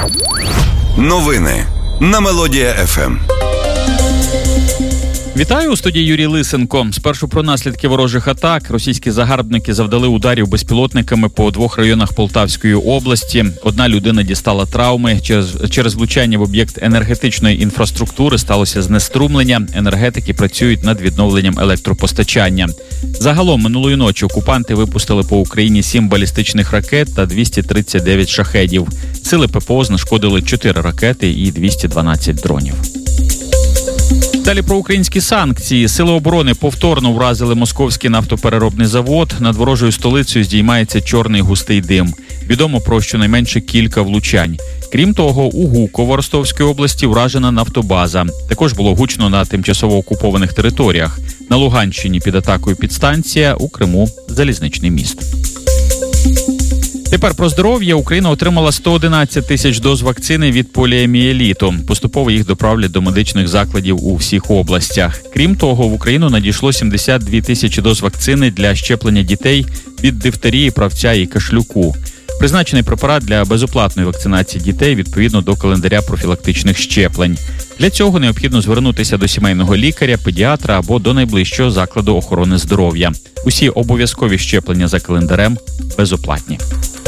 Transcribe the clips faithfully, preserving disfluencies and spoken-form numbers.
Новини на Мелодія еф ем. Вітаю, у студії Юрій Лисенко. Спершу про наслідки ворожих атак. Російські загарбники завдали ударів безпілотниками по двох районах Полтавської області. Одна людина дістала травми. Через, через влучання в об'єкт енергетичної інфраструктури сталося знеструмлення. Енергетики працюють над відновленням електропостачання. Загалом минулої ночі окупанти випустили по Україні сім балістичних ракет та двісті тридцять дев'ять шахедів. Сили ППО знешкодили чотири ракети і двісті дванадцять дронів. Далі про українські санкції. Сили оборони повторно вразили московський нафтопереробний завод. Над ворожою столицею здіймається чорний густий дим. Відомо про щонайменше кілька влучань. Крім того, у Гуково Ростовської області вражена нафтобаза. Також було гучно на тимчасово окупованих територіях. На Луганщині під атакою підстанція, у Криму залізничний міст. Тепер про здоров'я. Україна отримала сто одинадцять тисяч доз вакцини від поліомієліту. Поступово їх доправлять до медичних закладів у всіх областях. Крім того, в Україну надійшло сімдесят дві тисячі доз вакцини для щеплення дітей від дифтерії, правця і кашлюку. Призначений препарат для безоплатної вакцинації дітей відповідно до календаря профілактичних щеплень. Для цього необхідно звернутися до сімейного лікаря, педіатра або до найближчого закладу охорони здоров'я. Усі обов'язкові щеплення за календарем безоплатні.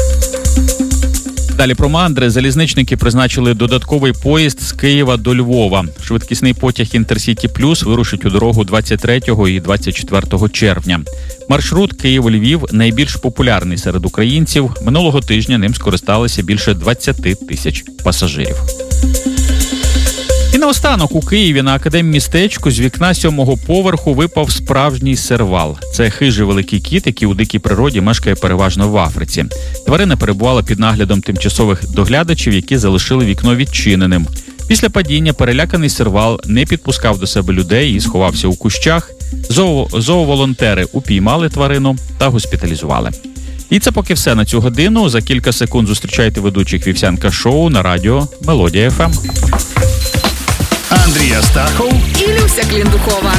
Далі про мандри. Залізничники призначили додатковий поїзд з Києва до Львова. Швидкісний потяг «Інтерсіті Плюс» вирушить у дорогу двадцять третього і двадцять четвертого червня. Маршрут Київ-Львів найбільш популярний серед українців. Минулого тижня ним скористалися більше двадцять тисяч пасажирів. І наостанок у Києві на Академмістечку з вікна сьомого поверху випав справжній сервал. Це хижий великий кіт, який у дикій природі мешкає переважно в Африці. Тварина перебувала під наглядом тимчасових доглядачів, які залишили вікно відчиненим. Після падіння переляканий сервал не підпускав до себе людей і сховався у кущах. Зоо... Зооволонтери упіймали тварину та госпіталізували. І це поки все на цю годину. За кілька секунд зустрічайте ведучих Вівсянка Шоу на радіо Мелодія еф ем. Андрій Астахов і Люся Кліндухова.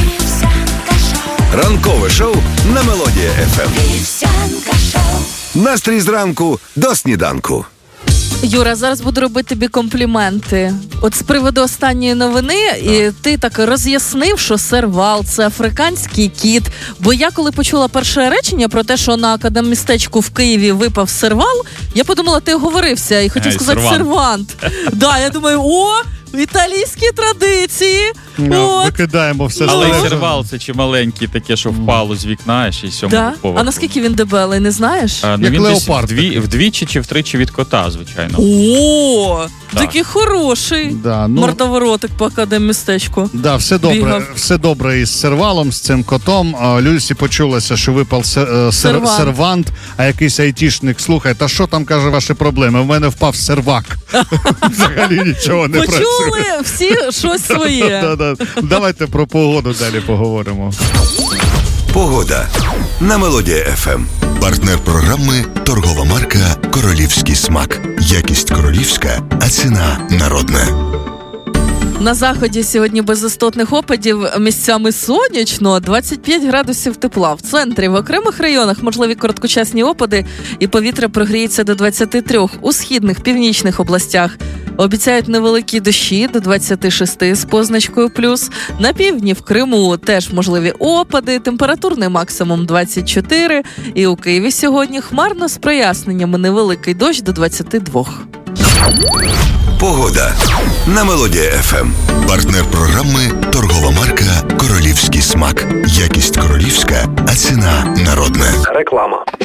Ранкове шоу на Мелодія еф ем. Настрій зранку до сніданку. Юра, зараз буду робити тобі компліменти. От з приводу останньої новини, і ти так роз'яснив, що сервал – це африканський кіт. Бо я, коли почула перше речення про те, що на Академмістечку в Києві випав сервал, я подумала, ти оговорився і хотів Ей, сказати сервант. сервант. Да, я думаю, о, італійські традиції. No, викидаємо все. Але й сервал – це чи маленький таке, що впало з вікна, ще й сьомого да? поверху. А наскільки він дебелий, не знаєш? А, ну, Як він леопард. десь вдві, вдвічі чи втричі від кота, звичайно. О, так. Такий хороший да, ну, мордоворотик по Академмістечку. Да, все добре, Бігав. все добре із сервалом, з цим котом. Люсі почулося, що випав сер, сервант. сервант, а якийсь айтішник, слухай, та що там, каже, ваші проблеми? В мене впав сервак. Взагалі нічого не працює. Почули всі щось своє. Давайте про погоду далі поговоримо. Погода на Мелодія еф ем. Партнер програми – торгова марка «Королівський смак». Якість королівська, а ціна народна. На заході сьогодні без істотних опадів, місцями сонячно, двадцять п'ять градусів тепла. В центрі, в окремих районах можливі короткочасні опади і повітря прогріється до двадцять три. У східних, північних областях обіцяють невеликі дощі до двадцять шість з позначкою плюс. На півдні в Криму теж можливі опади, температурний максимум двадцять чотири. І у Києві сьогодні хмарно з проясненнями, невеликий дощ до двадцять два. Погода на Мелодія еф ем. Партнер програми – торгова марка «Королівський смак». Якість королівська, а ціна народна. Реклама.